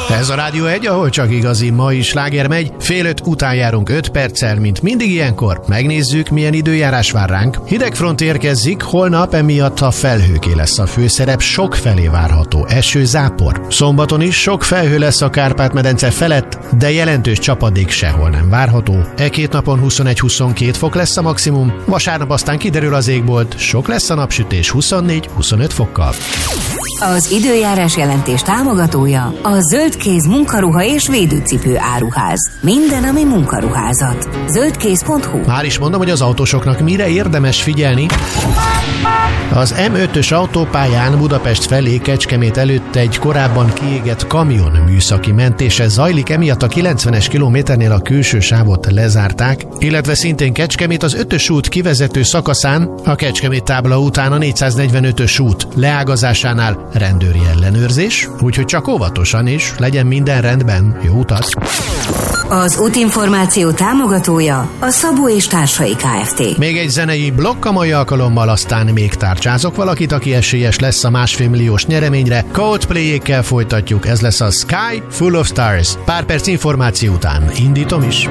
Ez a Rádió 1, ahol csak igazi mai sláger megy. 4:30 után járunk 5 perccel, mint mindig ilyenkor. Megnézzük, milyen időjárás vár ránk. Hideg front érkezik, holnap emiatt a felhőké lesz a főszerep, sok felé várható eső, zápor. Szombaton is sok felhő lesz a Kárpát-medence felett, de jelentős csapadék sehol nem várható. Két napon 21-22 fok lesz a maximum, vasárnap aztán kiderül az égbolt, sok lesz a napsütés 24-25 fokkal. Az időjárás jelentés támogatója a Zöldkéz munkaruha és védőcipő áruház. Minden, ami munkaruházat. Zöldkéz.hu. Már is mondom, hogy az autósoknak mire érdemes figyelni. Az M5-ös autópályán Budapest felé Kecskemét előtt egy korábban kiégett kamion műszaki mentése zajlik, emiatt a 90-es kilométernél a külső sávot lezárták, illetve szintén Kecskemét az 5-ös út kivezető szakaszán, a Kecskemét tábla után a 445-ös út leágazásánál rendőri ellenőrzés, úgyhogy csak óvatosan is, legyen minden rendben. Jó utat! Az útinformáció támogatója a Szabó és Társai Kft. Még egy zenei blokk a mai alkalommal, aztán még tárcsázok valakit, aki esélyes lesz a 1,5 milliós nyereményre. Coldplay-ékkel folytatjuk, ez lesz a Sky Full of Stars. Pár perc információ után indítom is.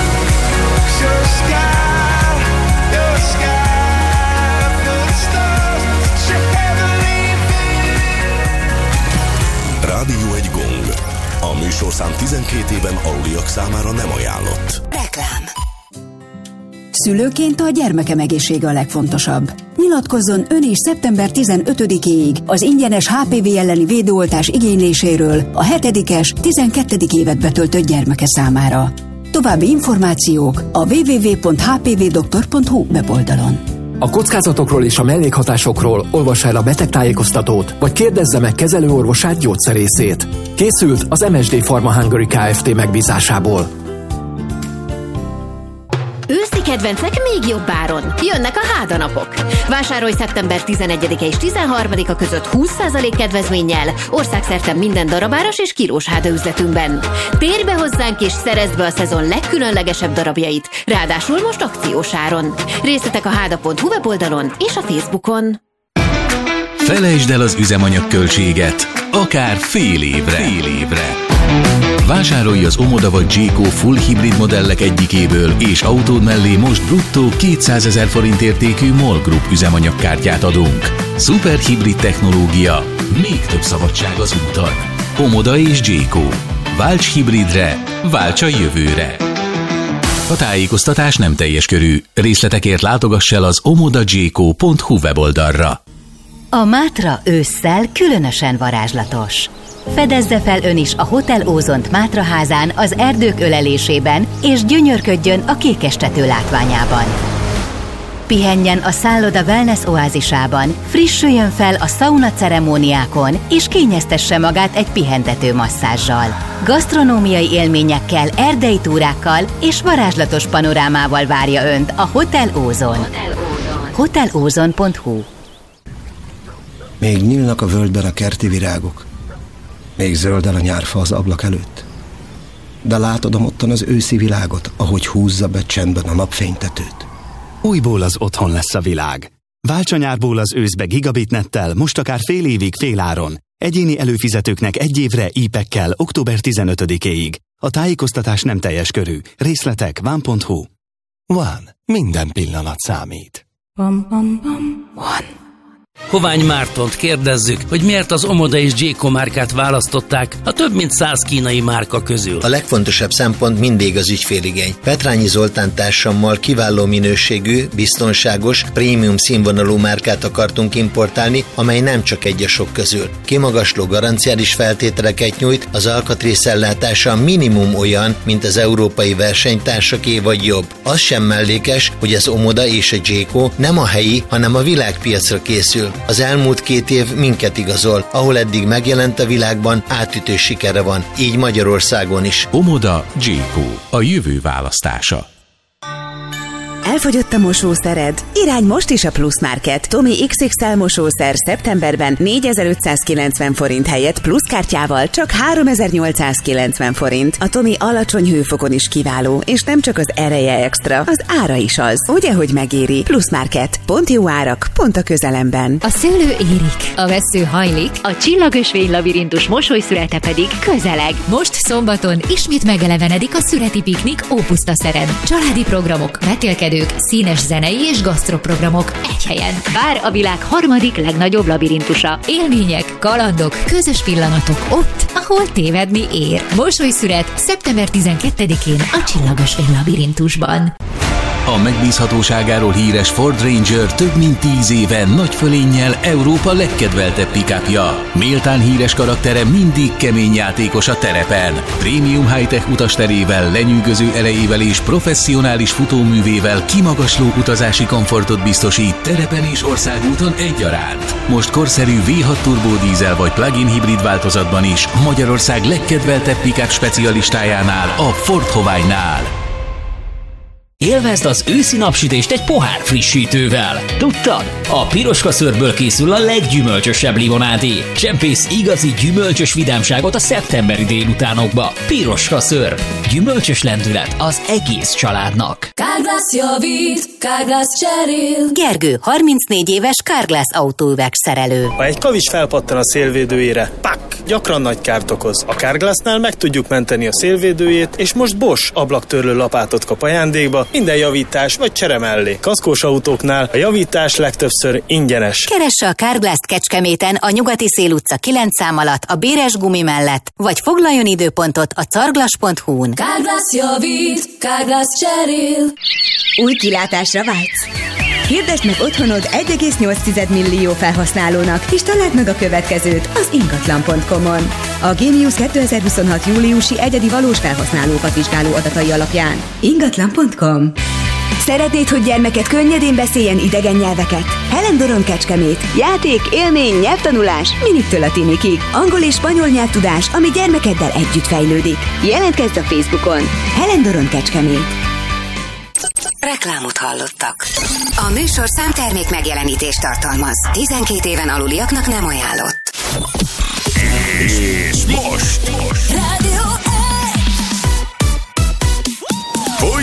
Rádió 1 Gong. A műsorszám 12 éven aluliak számára nem ajánlott. Reklám. Szülőként a gyermekem egészsége a legfontosabb. Nyilatkozzon ön is szeptember 15-éig az ingyenes HPV elleni védőoltás igényléséről a 7-es, 12. évet betöltött gyermeke számára. További információk a www.hpvdoktor.hu weboldalon. A kockázatokról és a mellékhatásokról olvassa el a betegtájékoztatót, vagy kérdezze meg kezelőorvosát, gyógyszerészét. Készült az MSD Pharma Hungary Kft. Megbízásából. Őszi kedvencek még jobb áron. Jönnek a hádanapok. Vásárolj szeptember 11-e és 13-a között 20% kedvezménnyel országszerte minden darabáras és kilós hádaüzletünkben. Térj be hozzánk és szerezd be a szezon legkülönlegesebb darabjait, ráadásul most akciós áron. Részletek a háda.hu weboldalon és a Facebookon. Felejtsd el az üzemanyagköltséget, akár fél évre. Vásárolj az Omoda vagy Jayco full hibrid modellek egyikéből, és autód mellé most bruttó 200 000 forint értékű MOL Group üzemanyagkártyát adunk. Szuper hibrid technológia, még több szabadság az úton. Omoda és Jayco. Válts hibridre, válts a jövőre. A tájékoztatás nem teljes körű. Részletekért látogass el az omodajayco.hu weboldalra. A Mátra ősszel különösen varázslatos. Fedezze fel ön is a Hotel Ózont Mátraházán az erdők ölelésében, és gyönyörködjön a kékestető látványában. Pihenjen a szálloda wellness oázisában, frissüljön fel a szauna ceremóniákon, és kényeztesse magát egy pihentető masszázsal. Gasztronómiai élményekkel, erdei túrákkal és varázslatos panorámával várja önt a Hotel Ózon. hotelozon.hu. Még nyílnak a völgyben a kerti virágok. Még zöldel a nyárfa az ablak előtt. De látod ottan az őszi világot, ahogy húzza be csendben a napfénytetőt. Újból az otthon lesz a világ. Válts a nyárból az őszbe gigabitnettel, most akár fél évig féláron. Egyéni előfizetőknek 1 évre IP-ekkel október 15-éig. A tájékoztatás nem teljes körű. Részletek van.hu. Van. Minden pillanat számít. Van. Hovány Mártont kérdezzük, hogy miért az Omoda és Jayco márkát választották a több mint 100 kínai márka közül. A legfontosabb szempont mindig az ügyféligény. Petrányi Zoltán társammal kiváló minőségű, biztonságos, prémium színvonalú márkát akartunk importálni, amely nem csak egy a sok közül. Kimagasló garanciális feltételeket nyújt, az alkatrészellátása minimum olyan, mint az európai versenytársaké vagy jobb. Az sem mellékes, hogy az Omoda és a Jayco nem a helyi, hanem a világpiacra készül. Az elmúlt 2 év minket igazol, ahol eddig megjelent a világban, átütő sikere van, így Magyarországon is. Omoda, Jayco, a jövő választása. Elfogyott a mosószered? Irány most is a Plusz Market. Tomi XXL mosószer szeptemberben 4590 forint helyett pluszkártyával csak 3890 forint. A Tomi alacsony hőfokon is kiváló, és nem csak az ereje extra, az ára is az. Ugye, hogy megéri? Plusz Market. Pont jó árak, pont a közelemben. A szőlő érik, a vessző hajlik, a csillagösvény labirintus mosolyszürete pedig közeleg. Most szombaton ismét megelevenedik a szüreti piknik Ópuszta Szeren. Családi programok, vetélkedők, színes zenei és gasztroprogramok egy helyen. Vár a világ harmadik legnagyobb labirintusa. Élmények, kalandok, közös pillanatok ott, ahol tévedni ér. Mosolyszüret szeptember 12-én a csillagösvény labirintusban. A megbízhatóságáról híres Ford Ranger több mint 10 éve nagy fölénnyel Európa legkedveltebb pick-upja. Méltán híres karaktere mindig kemény játékos a terepen. Prémium high-tech utasterével, lenyűgöző erejével és professzionális futóművével kimagasló utazási komfortot biztosít terepen és országúton egyaránt. Most korszerű V6 turbódízel vagy plug-in hibrid változatban is Magyarország legkedveltebb pick-up specialistájánál, a Ford Hoványnál. Élvezd az őszi napsütést egy pohár frissítővel. Tudtad? A piroska szörből készül a leggyümölcsösebb limonádé. Csempész igazi gyümölcsös vidámságot a szeptemberi délutánokba. Piroska szörb. Gyümölcsös lendület az egész családnak. Carglass javít, Carglass cserél. Gergő, 34 éves Carglass autóüvegszerelő. Ha egy kavics felpattan a szélvédőjére, pak! Gyakran nagy kárt okoz. A Carglassnál meg tudjuk menteni a szélvédőjét, és most Bosch ablaktörlő lapátot kap ajándékba minden javítás vagy csere mellé. Kaszkós autóknál a javítás legtöbbször ingyenes. Keresse a Carglass-t Kecskeméten a Nyugati Szél utca 9 szám alatt a Béres gumi mellett, vagy foglaljon időpontot a carglass.hu-n. Carglass javít, Carglass cserél. Új kilátásra vágysz? Hirdesd meg otthonod 1,8 millió felhasználónak, és találd meg a következőt az ingatlan.com-on. A Genius 2026 júliusi egyedi valós felhasználókat vizsgáló adatai alapján. Ingatlan.com. Szeretnéd, hogy gyermeked könnyedén beszéljen idegen nyelveket? Helen Doron Kecskemét. Játék, élmény, nyelvtanulás, miniktől a tinikig. Angol és spanyol nyelvtudás, ami gyermekeddel együtt fejlődik. Jelentkezz a Facebookon. Helen Doron Kecskemét. Reklámot hallottak. A műsorszám termék megjelenítést tartalmaz. 12 éven aluliaknak nem ajánlott.